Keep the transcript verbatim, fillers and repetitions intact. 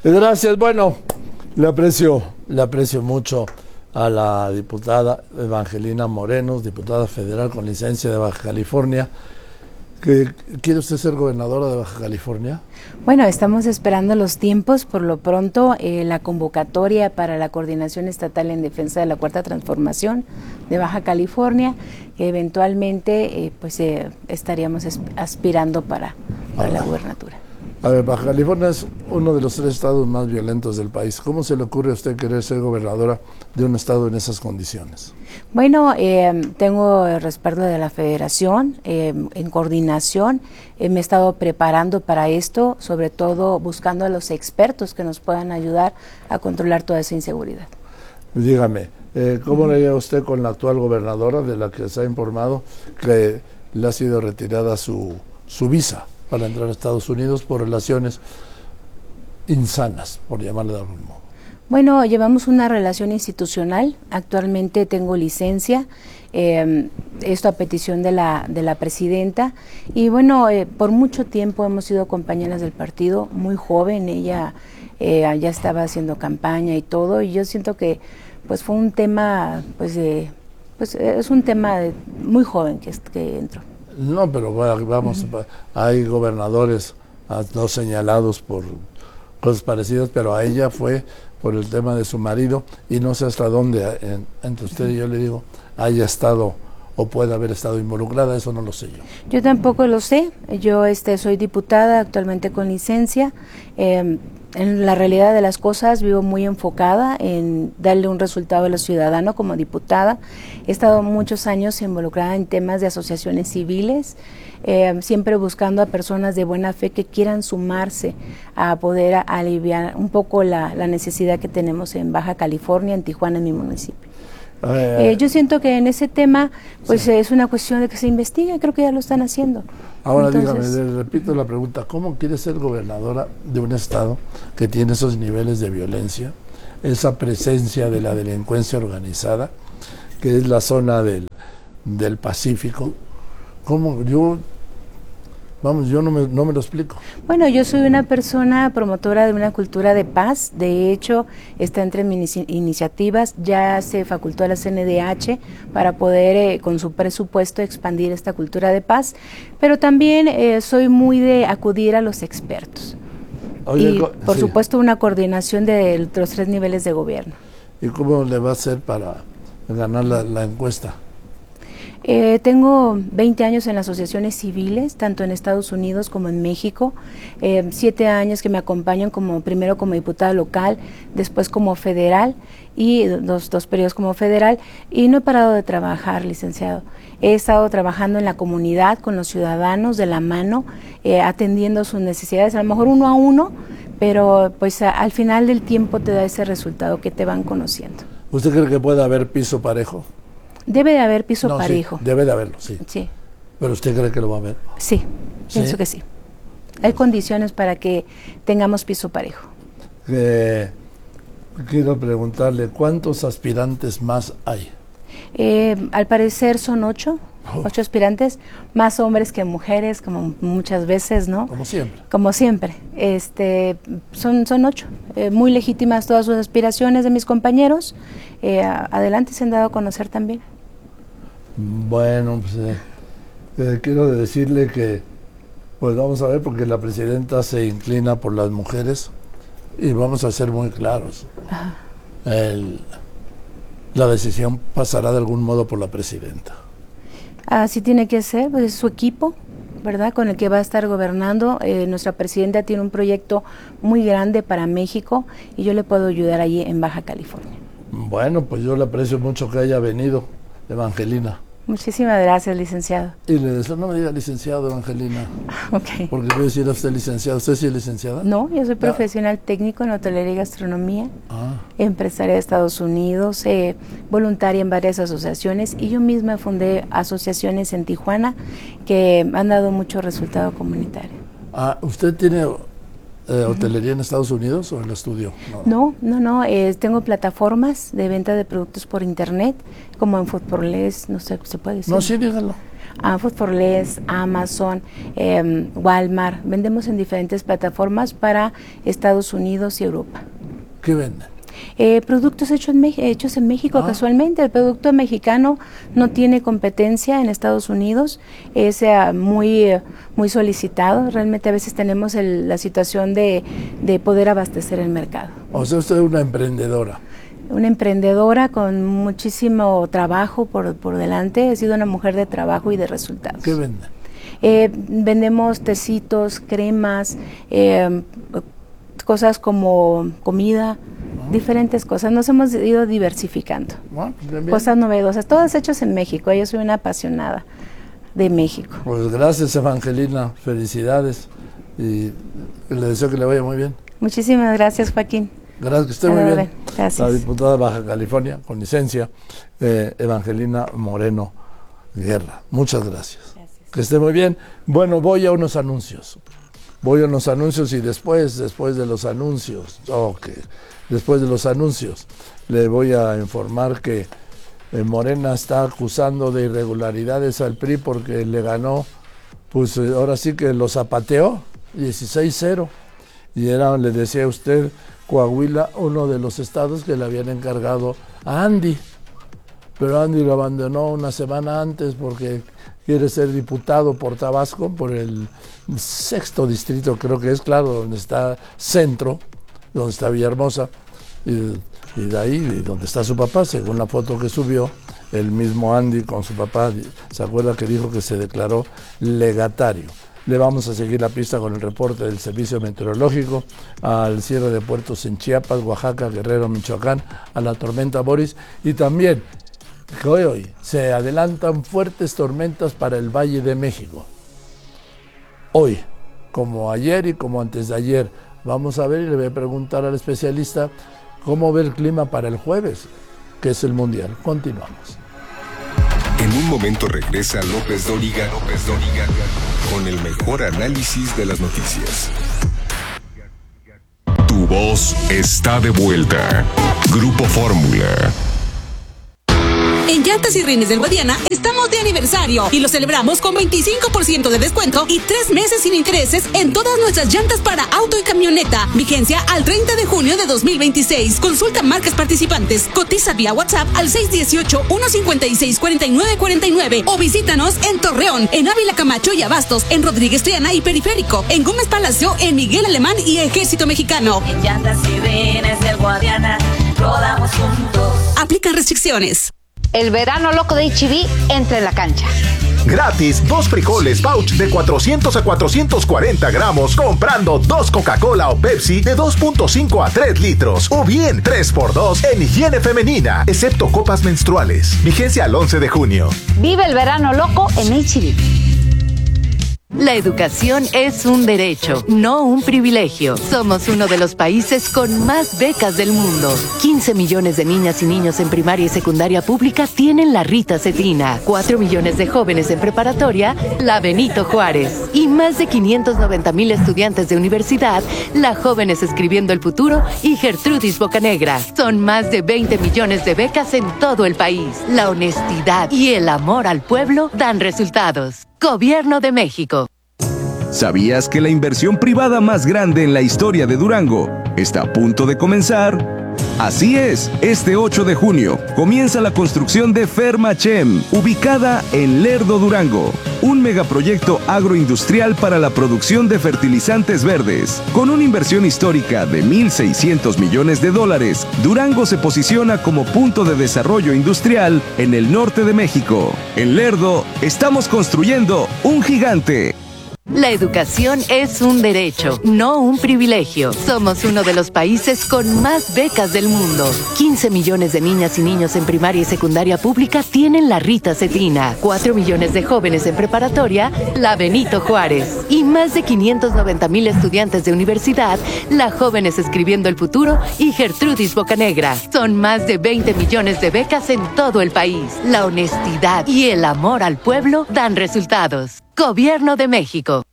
Gracias. Bueno, le aprecio, le aprecio mucho a la diputada Evangelina Moreno, diputada federal con licencia de Baja California. ¿Quiere usted ser gobernadora de Baja California? Bueno, estamos esperando los tiempos. Por lo pronto, eh, la convocatoria para la Coordinación Estatal en Defensa de la Cuarta Transformación de Baja California, que eventualmente eh, pues eh, estaríamos aspirando para, para la gubernatura. A ver, Baja California es uno de los tres estados más violentos del país. ¿Cómo se le ocurre a usted querer ser gobernadora de un estado en esas condiciones? Bueno, eh, tengo el respaldo de la federación, eh, en coordinación, eh, me he estado preparando para esto, sobre todo buscando a los expertos que nos puedan ayudar a controlar toda esa inseguridad. Dígame, eh, ¿cómo uh-huh. le llega usted con la actual gobernadora, de la que se ha informado que le ha sido retirada su, su visa para entrar a Estados Unidos por relaciones insanas, por llamarle de algún modo? Bueno, llevamos una relación institucional. Actualmente tengo licencia, eh, esto a petición de la, de la presidenta. Y bueno, eh, por mucho tiempo hemos sido compañeras del partido, muy joven. Ella eh, ya estaba haciendo campaña y todo. Y yo siento que pues fue un tema, pues, de, pues es un tema de, muy joven que, que entró. No, pero vamos, uh-huh. hay gobernadores no señalados por cosas parecidas, pero a ella fue por el tema de su marido, y no sé hasta dónde, en, entre usted y yo le digo, haya estado o puede haber estado involucrada, eso no lo sé yo. Yo tampoco lo sé. Yo este soy diputada actualmente con licencia. Eh, en la realidad de las cosas vivo muy enfocada en darle un resultado a los ciudadanos como diputada. He estado muchos años involucrada en temas de asociaciones civiles, eh, siempre buscando a personas de buena fe que quieran sumarse a poder a, aliviar un poco la, la necesidad que tenemos en Baja California, en Tijuana, en mi municipio. Eh, yo siento que en ese tema pues sí. es una cuestión de que se investigue, creo que ya lo están haciendo. Ahora Entonces, dígame, le repito la pregunta, ¿cómo quiere ser gobernadora de un estado que tiene esos niveles de violencia, esa presencia de la delincuencia organizada, que es la zona del, del Pacífico? ¿Cómo? Yo... Vamos, yo no me, no me lo explico. Bueno, yo soy una persona promotora de una cultura de paz. De hecho, está entre mis iniciativas. Ya se facultó a la C N D H para poder, eh, con su presupuesto, expandir esta cultura de paz. Pero también eh, soy muy de acudir a los expertos. Oye, y, por sí. supuesto, una coordinación de los tres niveles de gobierno. ¿Y cómo le va a hacer para ganar la, la encuesta? Eh, tengo veinte años en asociaciones civiles, tanto en Estados Unidos como en México, eh, siete años que me acompañan como primero como diputada local, después como federal y dos, dos periodos como federal, y no he parado de trabajar, licenciado. He estado trabajando en la comunidad con los ciudadanos de la mano, eh, atendiendo sus necesidades, a lo mejor uno a uno, pero pues a, al final del tiempo te da ese resultado que te van conociendo. ¿Usted cree que puede haber piso parejo? Debe de haber piso no, parejo. Sí, debe de haberlo, sí. Sí. ¿Pero usted cree que lo va a haber? Sí, ¿Sí? pienso que sí. Hay condiciones para que tengamos piso parejo. Eh, quiero preguntarle, ¿cuántos aspirantes más hay? Eh, al parecer son ocho, oh. ocho aspirantes, más hombres que mujeres, como muchas veces, ¿no? Como siempre. Como siempre. Este, son, son ocho. Eh, muy legítimas todas sus aspiraciones de mis compañeros. Eh, adelante, se han dado a conocer también. Bueno, pues eh, eh, quiero decirle que, pues vamos a ver, porque la presidenta se inclina por las mujeres y vamos a ser muy claros. Ajá. El, la decisión pasará de algún modo por la presidenta. Así tiene que ser, pues es su equipo, ¿verdad?, con el que va a estar gobernando. Eh, nuestra presidenta tiene un proyecto muy grande para México y yo le puedo ayudar allí en Baja California. Bueno, pues yo le aprecio mucho que haya venido, Evangelina. Muchísimas gracias, licenciado. Y le deseo, no me diga licenciado, Evangelina. Ok. Porque voy a decir a usted licenciado. ¿Usted sí es licenciada? No, yo soy profesional ah. técnico en hotelería y gastronomía, ah. empresaria de Estados Unidos, eh, voluntaria en varias asociaciones, y yo misma fundé asociaciones en Tijuana que han dado mucho resultado comunitario. Ah, ¿usted tiene eh, hotelería uh-huh. en Estados Unidos o en el estudio? No, no, no, no eh, tengo plataformas de venta de productos por internet, como en Foodporles, no sé, ¿se puede decir? No, sí, dígalo. a Food for Less, Amazon, eh, Walmart. Vendemos en diferentes plataformas para Estados Unidos y Europa. ¿Qué venden? Eh, productos hechos en, Me- hechos en México, ah. casualmente. El producto mexicano no tiene competencia en Estados Unidos, es eh, muy, eh, muy solicitado. Realmente a veces tenemos el, la situación de, de poder abastecer el mercado. O sea, usted es una emprendedora. Una emprendedora con muchísimo trabajo por, por delante. He sido una mujer de trabajo y de resultados. ¿Qué venden? Eh, vendemos tecitos, cremas, eh, cosas como comida, diferentes cosas. Nos hemos ido diversificando. Bueno, bien, bien. Cosas novedosas, todas hechas en México. Yo soy una apasionada de México. Pues gracias, Evangelina. Felicidades. Y le deseo que le vaya muy bien. Muchísimas gracias, Joaquín. Gracias, que esté muy bien. Gracias. La diputada de Baja California, con licencia, eh, Evangelina Moreno Guerra. Muchas gracias. gracias. Que esté muy bien. Bueno, voy a unos anuncios. Voy a unos anuncios y después, después de los anuncios, okay, después de los anuncios, le voy a informar que eh, Morena está acusando de irregularidades al P R I porque le ganó, pues eh, ahora sí que lo zapateó, dieciséis cero. Y era, le decía a usted, Coahuila, uno de los estados que le habían encargado a Andy. Pero Andy lo abandonó una semana antes porque quiere ser diputado por Tabasco, por el sexto distrito, creo que es, claro, donde está Centro, donde está Villahermosa, y, y de ahí, y donde está su papá, según la foto que subió, el mismo Andy con su papá, ¿se acuerda que dijo que se declaró legatario? Le vamos a seguir la pista con el reporte del Servicio Meteorológico al cierre de puertos en Chiapas, Oaxaca, Guerrero, Michoacán, a la tormenta Boris, y también que hoy, hoy se adelantan fuertes tormentas para el Valle de México. Hoy, como ayer y como antes de ayer, vamos a ver y le voy a preguntar al especialista cómo ve el clima para el jueves, que es el Mundial. Continuamos. En un momento regresa López Dóriga, López Dóriga, con el mejor análisis de las noticias. Tu voz está de vuelta. Grupo Fórmula. En Llantas y Rines del Guadiana estamos de aniversario y lo celebramos con veinticinco por ciento de descuento y tres meses sin intereses en todas nuestras llantas para auto y camioneta. Vigencia al treinta de junio de dos mil veintiséis. Consulta marcas participantes. Cotiza vía WhatsApp al seis uno ocho, uno cinco seis, cuatro nueve cuatro nueve o visítanos en Torreón, en Ávila Camacho y Abastos, en Rodríguez Triana y Periférico, en Gómez Palacio, en Miguel Alemán y Ejército Mexicano. En Llantas y Rines del Guadiana rodamos juntos. Aplican restricciones. El verano loco de H E B entre en la cancha. Gratis, dos frijoles pouch de cuatrocientos a cuatrocientos cuarenta gramos comprando dos Coca-Cola o Pepsi de dos punto cinco a tres litros. O bien tres por dos en higiene femenina, excepto copas menstruales. Vigencia al once de junio. Vive el verano loco en H E B. La educación es un derecho, no un privilegio. Somos uno de los países con más becas del mundo. quince millones de niñas y niños en primaria y secundaria pública tienen la Rita Cetina. cuatro millones de jóvenes en preparatoria, la Benito Juárez. Y más de quinientos noventa mil estudiantes de universidad, la Jóvenes Escribiendo el Futuro y Gertrudis Bocanegra. Son más de veinte millones de becas en todo el país. La honestidad y el amor al pueblo dan resultados. Gobierno de México. ¿Sabías que la inversión privada más grande en la historia de Durango está a punto de comenzar? Así es, este ocho de junio comienza la construcción de Fermachem, ubicada en Lerdo, Durango, un megaproyecto agroindustrial para la producción de fertilizantes verdes. Con una inversión histórica de mil seiscientos millones de dólares, Durango se posiciona como punto de desarrollo industrial en el norte de México. En Lerdo, estamos construyendo un gigante. La educación es un derecho, no un privilegio. Somos uno de los países con más becas del mundo. quince millones de niñas y niños en primaria y secundaria pública tienen la Rita Cetina. cuatro millones de jóvenes en preparatoria, la Benito Juárez. Y más de quinientos noventa mil estudiantes de universidad, la Jóvenes Escribiendo el Futuro y Gertrudis Bocanegra. Son más de veinte millones de becas en todo el país. La honestidad y el amor al pueblo dan resultados. Gobierno de México.